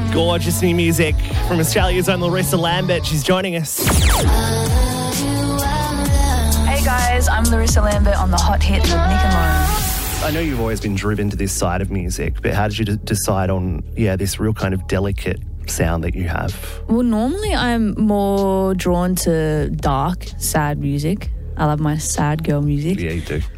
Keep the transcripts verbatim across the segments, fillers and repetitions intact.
Gorgeous new music from Australia's own Larissa Lambert. She's joining us. Hey guys, I'm Larissa Lambert on the Hot Hit with Nick and Lauren. I know you've always been driven to this side of music, but how did you d- decide on, yeah, this real kind of delicate sound that you have? Well, normally I'm more drawn to dark, sad music. I love my sad girl music. Yeah, you do.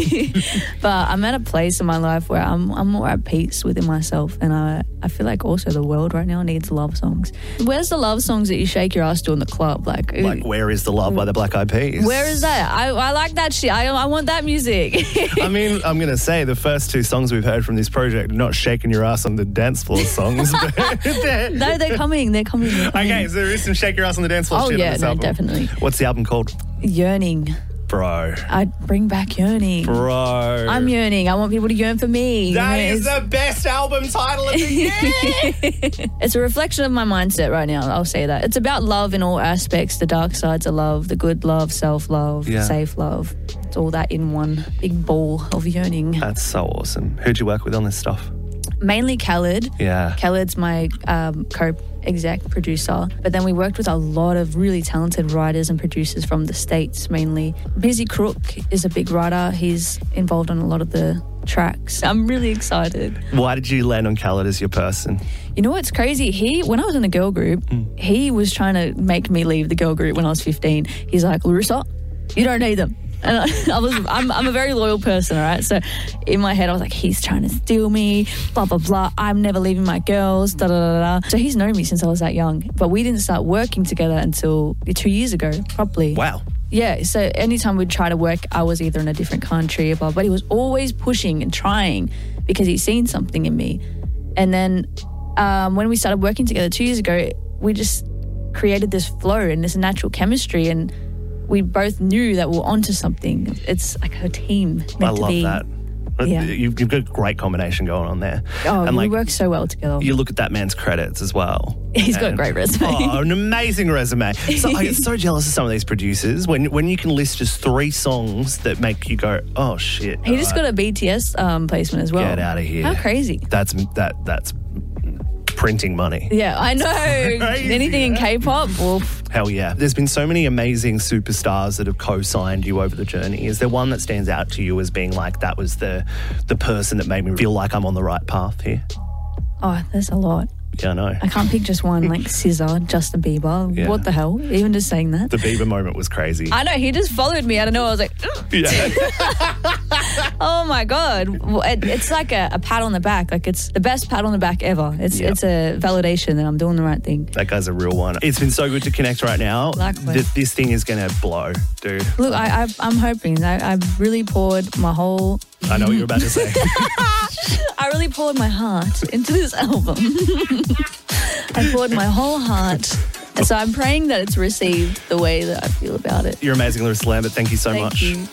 But I'm at a place in my life where I'm I'm more at peace within myself, and I, I feel like also the world right now needs love songs. Where's the love songs that you shake your ass to in the club? Like, Like Where Is the Love by the Black Eyed Peas? Where is that? I, I like that shit. I, I want that music. I mean, I'm going to say the first two songs we've heard from this project are not shaking your ass on the dance floor songs. But they're... No, they're coming. They're coming. They're coming. Okay, so there is some shake your ass on the dance floor Oh, shit yeah, on this no, album. definitely. What's the album called? Yearning. Bro. I'd bring back yearning. Bro. I'm yearning. I want people to yearn for me. That You know, is the best album title of the year. It's a reflection of my mindset right now. I'll say that. It's about love in all aspects. The dark sides of love, the good love, self-love, Yeah. safe love. It's all that in one big ball of yearning. That's so awesome. Who'd you work with on this stuff? Mainly Khaled. Yeah. Khaled's my um, co-exec producer. But then we worked with a lot of really talented writers and producers from the States mainly. Busy Crook is a big writer. He's involved on a lot of the tracks. I'm really excited. Why did you land on Khaled as your person? You know what's crazy? He, when I was in the girl group, mm. he was trying to make me leave the girl group when I was fifteen. He's like, Larissa, you don't need them. And I, I was, I'm, I'm a very loyal person, all right? So in my head, I was like, he's trying to steal me, blah, blah, blah. I'm never leaving my girls, da, da, da, da. So he's known me since I was that young. But we didn't start working together until two years ago, probably. Wow. Yeah, so anytime we'd try to work, I was either in a different country or blah, but he was always pushing and trying because he's seen something in me. And then um, when we started working together two years ago, we just created this flow and this natural chemistry, and we both knew that we were onto something. It's like a team meant I to love be. that. Yeah. You've, you've got a great combination going on there. Oh, and we like, work so well together. You look at that man's credits as well. He's got a and- great resume. Oh, an amazing resume. So I get so jealous of some of these producers when when you can list just three songs that make you go, oh shit. He just all right, got a B T S um, placement as well. Get out of here. How crazy. That's that that's printing money. Yeah, I know. Crazy, Anything in yeah. K-pop, oof. Hell yeah. There's been so many amazing superstars that have co-signed you over the journey. Is there one that stands out to you as being like, that was the the person that made me feel like I'm on the right path here? Oh, there's a lot. Yeah, I know. I can't pick just one, like S Z A, Justin Bieber. Yeah. What the hell? Even just saying that. The Bieber moment was crazy. I know, he just followed me out of nowhere. I was like, yeah. oh my God. Well, it, it's like a, a pat on the back. Like, it's the best pat on the back ever. It's Yep. it's a validation that I'm doing the right thing. That guy's a real one. It's been so good to connect right now. Likewise. Th- this thing is going to blow, dude. Look, I, I, I'm hoping. I, I really poured my whole... I know what you're about to say. I really poured my heart into this album. I poured my whole heart. And so I'm praying that it's received the way that I feel about it. You're amazing, Larissa Lambert. Thank you so Thank much. you.